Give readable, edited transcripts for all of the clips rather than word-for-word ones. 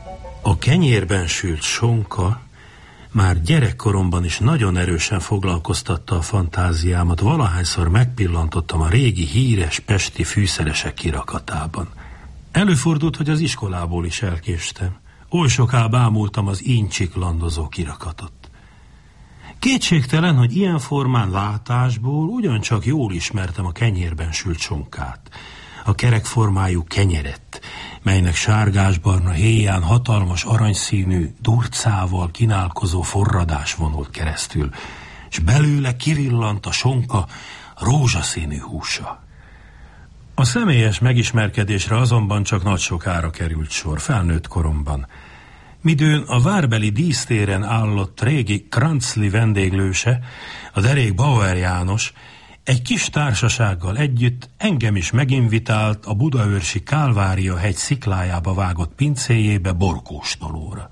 A kenyérben sült sonka már gyerekkoromban is nagyon erősen foglalkoztatta a fantáziámat, valahányszor megpillantottam a régi híres pesti fűszeresek kirakatában. Előfordult, hogy az iskolából is elkéstem. Oly soká bámultam az incsiklandozó kirakatot. Kétségtelen, hogy ilyen formán látásból ugyancsak jól ismertem a kenyérben sült sonkát. A kerekformájú kenyeret, melynek sárgásbarna héján hatalmas aranyszínű, durcával kínálkozó forradás vonult keresztül, és belőle kivillant a sonka rózsaszínű húsa. A személyes megismerkedésre azonban csak nagy sokára került sor, felnőtt koromban. Midőn a várbeli dísztéren állott régi Kranzli vendéglőse, a derék Bauer János, egy kis társasággal együtt engem is meginvitált a budaörsi Kálvária-hegy sziklájába vágott pincéjébe borkóstolóra.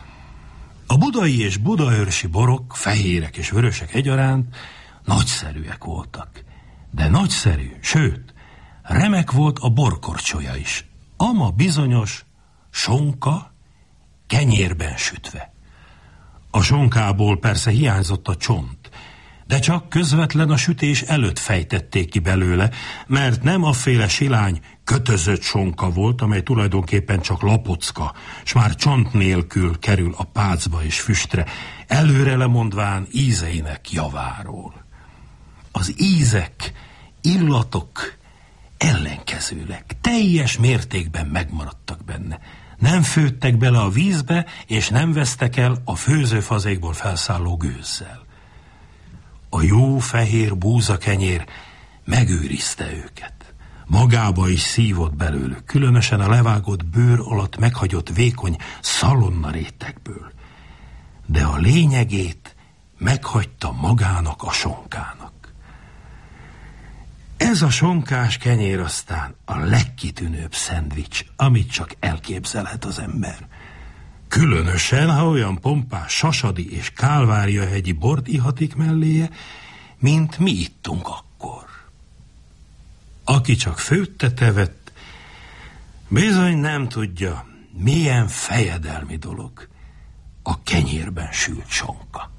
A budai és budaörsi borok, fehérek és vörösek egyaránt, nagyszerűek voltak. De nagyszerű, sőt, remek volt a borkorcsolya is. Ama bizonyos sonka kenyérben sütve. A sonkából persze hiányzott a csont, de csak közvetlen a sütés előtt fejtették ki belőle, mert nem afféle silány, kötözött sonka volt, amely tulajdonképpen csak lapocka, s már csont nélkül kerül a pácba és füstre, előre lemondván ízeinek javáról. Az ízek, illatok ellenkezőleg, teljes mértékben megmaradtak benne. Nem főttek bele a vízbe, és nem vesztek el a főzőfazékból felszálló gőzzel. A jó fehér búzakenyér megőrizte őket. Magába is szívott belőlük, különösen a levágott bőr alatt meghagyott vékony szalonna rétegből. De a lényegét meghagyta magának a sonkának. Ez a sonkás kenyér aztán a legkitűnőbb szendvics, amit csak elképzelhet az ember. Különösen, ha olyan pompás sasadi és Kálvária-hegyi bort ihatik melléje, mint mi ittunk akkor. Aki csak főtte tevett, bizony nem tudja, milyen fejedelmi dolog a kenyérben sült sonka.